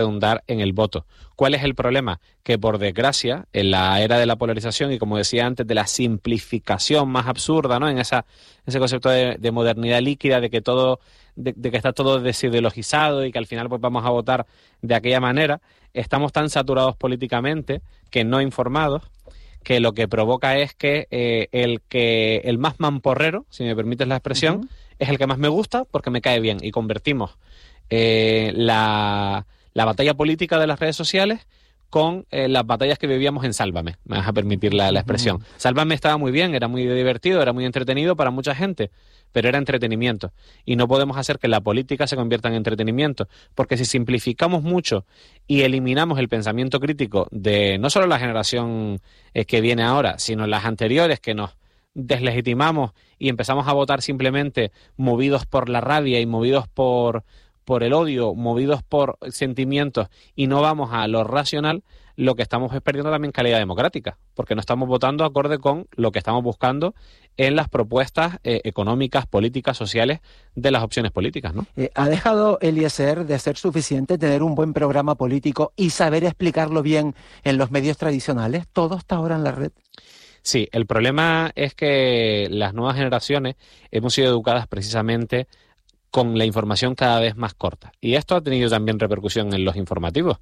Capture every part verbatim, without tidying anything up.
redundar en el voto. ¿Cuál es el problema? Que por desgracia, en la era de la polarización y como decía antes, de la simplificación más absurda, ¿no? En esa, ese concepto de, de modernidad líquida, de que todo, de, de que está todo desideologizado y que al final pues vamos a votar de aquella manera, estamos tan saturados políticamente que no informados, que lo que provoca es que eh, el que el más mamporrero, si me permites la expresión, uh-huh. es el que más me gusta porque me cae bien, y convertimos eh, la, la batalla política de las redes sociales con eh, las batallas que vivíamos en Sálvame, me vas a permitir la, la expresión. Uh-huh. Sálvame estaba muy bien, era muy divertido, era muy entretenido para mucha gente, pero era entretenimiento. Y no podemos hacer que la política se convierta en entretenimiento, porque si simplificamos mucho y eliminamos el pensamiento crítico de no solo la generación eh, que viene ahora, sino las anteriores, que nos deslegitimamos y empezamos a votar simplemente movidos por la rabia y movidos por... por el odio, movidos por sentimientos, y no vamos a lo racional, lo que estamos es perdiendo también calidad democrática, porque no estamos votando acorde con lo que estamos buscando en las propuestas eh, económicas, políticas, sociales de las opciones políticas, ¿no? Eh, ¿Ha dejado Eliezer de ser suficiente tener un buen programa político y saber explicarlo bien en los medios tradicionales? ¿Todo está ahora en la red? Sí, el problema es que las nuevas generaciones hemos sido educadas precisamente con la información cada vez más corta. Y esto ha tenido también repercusión en los informativos.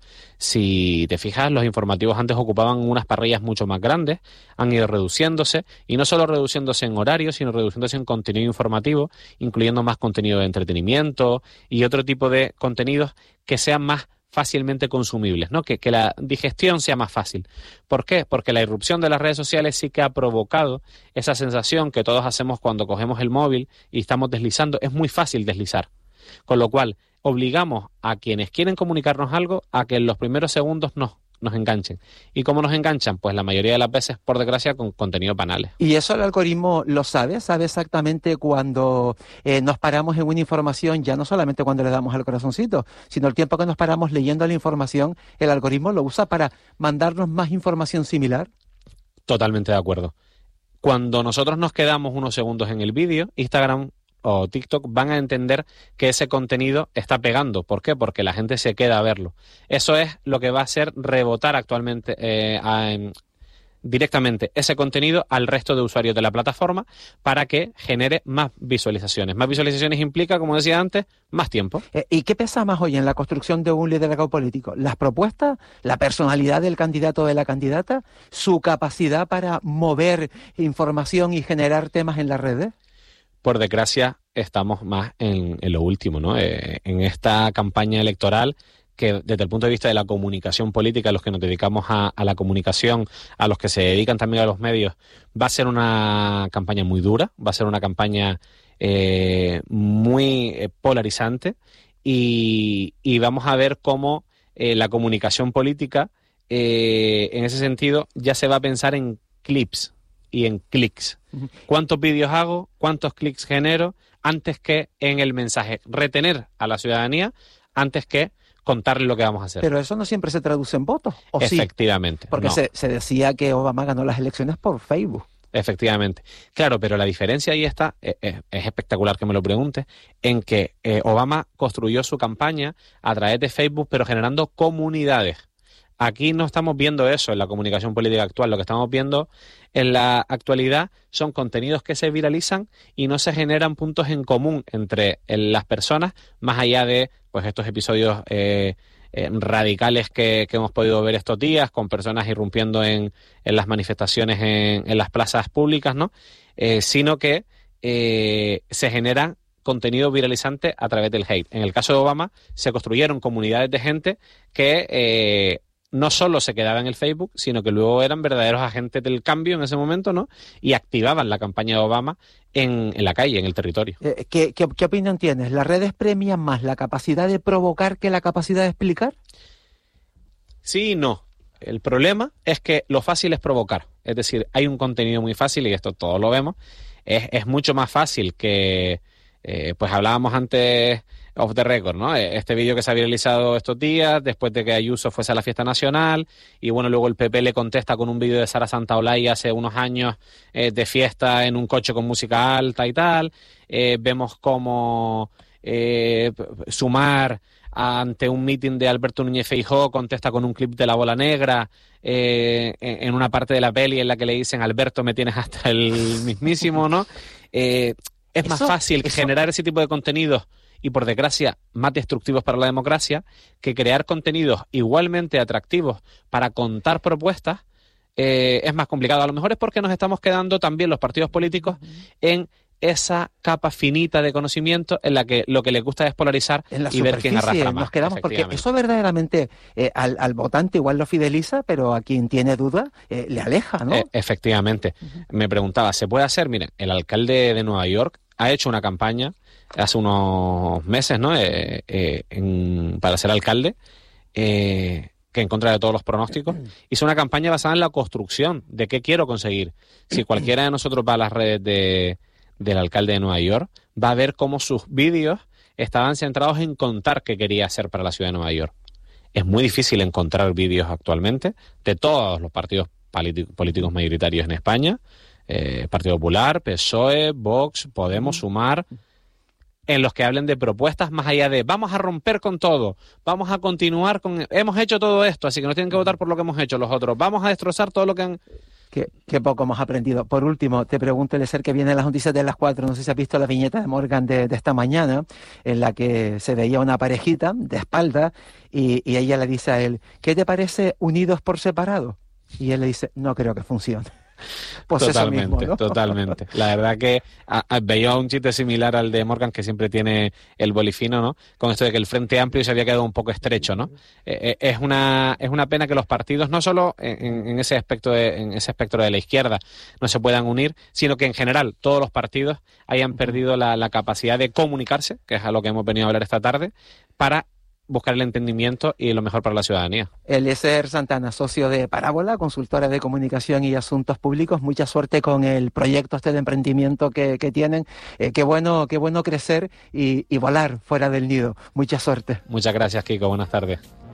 Si te fijas, los informativos antes ocupaban unas parrillas mucho más grandes, han ido reduciéndose, y no solo reduciéndose en horario, sino reduciéndose en contenido informativo, incluyendo más contenido de entretenimiento y otro tipo de contenidos que sean más fácilmente consumibles, ¿no? Que, que la digestión sea más fácil. ¿Por qué? Porque la irrupción de las redes sociales sí que ha provocado esa sensación que todos hacemos cuando cogemos el móvil y estamos deslizando. Es muy fácil deslizar. Con lo cual, obligamos a quienes quieren comunicarnos algo a que en los primeros segundos nos, nos enganchen. ¿Y cómo nos enganchan? Pues la mayoría de las veces, por desgracia, con contenidos banales. ¿Y eso el algoritmo lo sabe? ¿Sabe exactamente cuando eh, nos paramos en una información, ya no solamente cuando le damos al corazoncito, sino el tiempo que nos paramos leyendo la información, el algoritmo lo usa para mandarnos más información similar? Totalmente de acuerdo. Cuando nosotros nos quedamos unos segundos en el vídeo, Instagram o TikTok van a entender que ese contenido está pegando. ¿Por qué? Porque la gente se queda a verlo. Eso es lo que va a hacer rebotar actualmente eh, a, en, directamente ese contenido al resto de usuarios de la plataforma para que genere más visualizaciones. Más visualizaciones implica, como decía antes, más tiempo. Eh, ¿Y qué pesa más hoy en la construcción de un liderazgo político? ¿Las propuestas, la personalidad del candidato o de la candidata, su capacidad para mover información y generar temas en las redes? Por desgracia, estamos más en, en lo último, ¿no? Eh, en esta campaña electoral, que desde el punto de vista de la comunicación política, los que nos dedicamos a, a la comunicación, a los que se dedican también a los medios, va a ser una campaña muy dura, va a ser una campaña eh, muy eh, polarizante, y, y vamos a ver cómo eh, la comunicación política, eh, en ese sentido, ya se va a pensar en clips y en clics. ¿Cuántos vídeos hago? ¿Cuántos clics genero? Antes que en el mensaje. Retener a la ciudadanía antes que contarle lo que vamos a hacer. Pero eso no siempre se traduce en votos, ¿o sí? Efectivamente. Porque no. se, se decía que Obama ganó las elecciones por Facebook. Efectivamente. Claro, pero la diferencia ahí está, es, es espectacular que me lo preguntes, en que eh, Obama construyó su campaña a través de Facebook, pero generando comunidades. Aquí no estamos viendo eso en la comunicación política actual. Lo que estamos viendo en la actualidad son contenidos que se viralizan y no se generan puntos en común entre las personas, más allá de pues estos episodios eh, eh, radicales que, que hemos podido ver estos días, con personas irrumpiendo en, en las manifestaciones en, en las plazas públicas, ¿no? Eh, sino que eh, se genera contenido viralizante a través del hate. En el caso de Obama se construyeron comunidades de gente que eh, no solo se quedaba en el Facebook, sino que luego eran verdaderos agentes del cambio en ese momento, ¿no? Y activaban la campaña de Obama en, en la calle, en el territorio. Eh, ¿qué, qué, ¿Qué opinión tienes? ¿Las redes premian más la capacidad de provocar que la capacidad de explicar? Sí y no. El problema es que lo fácil es provocar. Es decir, hay un contenido muy fácil, y esto todos lo vemos. Es, es mucho más fácil que... Eh, pues hablábamos antes off the record, ¿no? Este vídeo que se ha viralizado estos días, después de que Ayuso fuese a la fiesta nacional, y bueno, luego el P P le contesta con un vídeo de Sara Santaolalla hace unos años eh, de fiesta en un coche con música alta y tal. Eh, vemos cómo eh, Sumar ante un mitin de Alberto Núñez Feijóo contesta con un clip de La Bola Negra, eh, en una parte de la peli en la que le dicen Alberto me tienes hasta el mismísimo, ¿no? Eh, es Eso, más fácil eso... generar ese tipo de contenidos y, por desgracia, más destructivos para la democracia que crear contenidos igualmente atractivos para contar propuestas. Eh, es más complicado. A lo mejor es porque nos estamos quedando también los partidos políticos en esa capa finita de conocimiento en la que lo que les gusta es polarizar y ver quién arrastra más. Nos quedamos porque eso verdaderamente eh, al, al votante igual lo fideliza, pero a quien tiene duda eh, le aleja, ¿no? Eh, efectivamente. Uh-huh. Me preguntaba, ¿se puede hacer? Miren, el alcalde de Nueva York ha hecho una campaña hace unos meses, ¿no? Eh, eh, en, para ser alcalde, eh, que en contra de todos los pronósticos, hizo una campaña basada en la construcción de qué quiero conseguir. Si cualquiera de nosotros va a las redes de del alcalde de Nueva York, va a ver cómo sus vídeos estaban centrados en contar qué quería hacer para la ciudad de Nueva York. Es muy difícil encontrar vídeos actualmente de todos los partidos políticos mayoritarios en España, eh, Partido Popular, P S O E, Vox, Podemos, Sumar, en los que hablen de propuestas más allá de vamos a romper con todo, vamos a continuar con... Hemos hecho todo esto, así que no tienen que votar por lo que hemos hecho los otros, vamos a destrozar todo lo que han... Qué, qué poco hemos aprendido. Por último, te pregunto, el ser que viene en las noticias de las cuatro, no sé si has visto la viñeta de Morgan de, de esta mañana, en la que se veía una parejita de espalda y, y ella le dice a él, ¿qué te parece unidos por separado? Y él le dice, no creo que funcione. Pues totalmente, eso mismo, ¿no? Totalmente. La verdad que a, a, veía un chiste similar al de Morgan, que siempre tiene el bolifino, ¿no? Con esto de que el Frente Amplio se había quedado un poco estrecho, ¿no? Eh, es una es una pena que los partidos, no solo en, en ese aspecto de, en ese espectro de la izquierda, no se puedan unir, sino que en general todos los partidos hayan perdido la, la capacidad de comunicarse, que es a lo que hemos venido a hablar esta tarde, para buscar el entendimiento y lo mejor para la ciudadanía. Eliezer Santana, socio de Parábola, consultora de comunicación y asuntos públicos. Mucha suerte con el proyecto este de emprendimiento que, que tienen. Eh, qué bueno, qué bueno crecer y, y volar fuera del nido. Mucha suerte. Muchas gracias, Kiko. Buenas tardes.